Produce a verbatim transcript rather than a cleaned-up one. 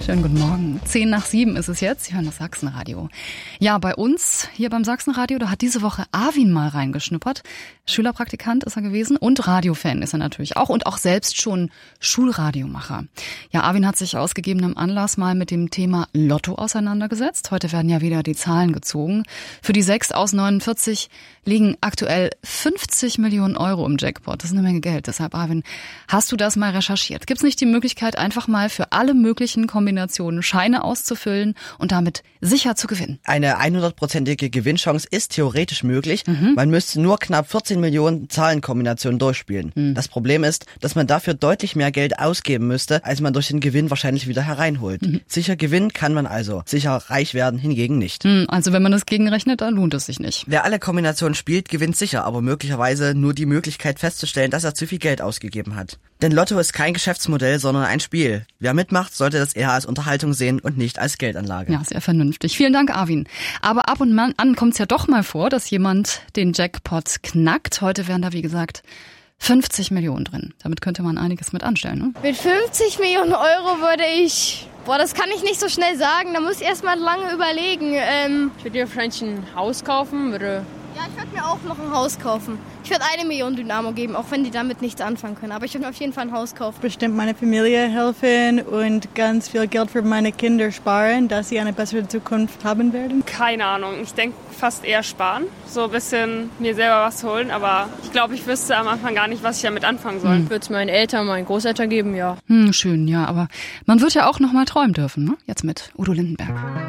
Schönen guten Morgen. Zehn nach sieben ist es jetzt. Sie hören das Sachsenradio. Ja, bei uns hier beim Sachsenradio, da hat diese Woche Arvin mal reingeschnuppert. Schülerpraktikant ist er gewesen und Radiofan ist er natürlich auch und auch selbst schon Schulradiomacher. Ja, Arvin hat sich aus gegebenem Anlass mal mit dem Thema Lotto auseinandergesetzt. Heute werden ja wieder die Zahlen gezogen. Für die sechs aus neunundvierzig liegen aktuell fünfzig Millionen Euro im Jackpot. Das ist eine Menge Geld. Deshalb, Arvin, hast du das mal recherchiert? Gibt es nicht die Möglichkeit, einfach mal für alle möglichen Kombinationen Scheine auszufüllen und damit sicher zu gewinnen? Eine hundertprozentige Gewinnchance ist theoretisch möglich. Mhm. Man müsste nur knapp vierzehn Millionen Zahlenkombinationen durchspielen. Mhm. Das Problem ist, dass man dafür deutlich mehr Geld ausgeben müsste, als man durch den Gewinn wahrscheinlich wieder hereinholt. Mhm. Sicher gewinnen kann man also, sicher reich werden hingegen nicht. Mhm, also wenn man das gegenrechnet, dann lohnt es sich nicht. Wer alle Kombinationen spielt, gewinnt sicher, aber möglicherweise nur die Möglichkeit festzustellen, dass er zu viel Geld ausgegeben hat. Denn Lotto ist kein Geschäftsmodell, sondern ein Spiel. Wer mitmacht, sollte das eher als Unterhaltung sehen und nicht als Geldanlage. Ja, sehr vernünftig. Vielen Dank, Arvin. Aber ab und an kommt es ja doch mal vor, dass jemand den Jackpot knackt. Heute wären da, wie gesagt, fünfzig Millionen drin. Damit könnte man einiges mit anstellen, ne? Mit fünfzig Millionen Euro würde ich... Boah, das kann ich nicht so schnell sagen. Da muss ich erst mal lange überlegen. Ähm, ich würde dir wahrscheinlich ein Haus kaufen, würde... Ja, ich würde mir auch noch ein Haus kaufen. Ich würde eine Million Dynamo geben, auch wenn die damit nichts anfangen können. Aber ich würde mir auf jeden Fall ein Haus kaufen. Bestimmt meine Familie helfen und ganz viel Geld für meine Kinder sparen, dass sie eine bessere Zukunft haben werden. Keine Ahnung. Ich denke fast eher sparen. So ein bisschen mir selber was holen. Aber ich glaube, ich wüsste am Anfang gar nicht, was ich damit anfangen soll. Hm. Ich würde es meinen Eltern, meinen Großeltern geben, ja. Hm, schön, ja. Aber man wird ja auch noch mal träumen dürfen, ne? Jetzt mit Udo Lindenberg.